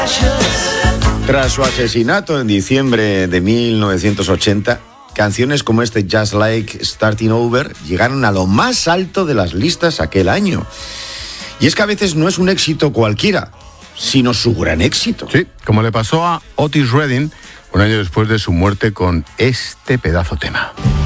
Tras su asesinato en diciembre de 1980, canciones como este Just Like Starting Over llegaron a lo más alto de las listas aquel año. Y es que a veces no es un éxito cualquiera, sino su gran éxito. Sí, como le pasó a Otis Redding un año después de su muerte con este pedazo tema.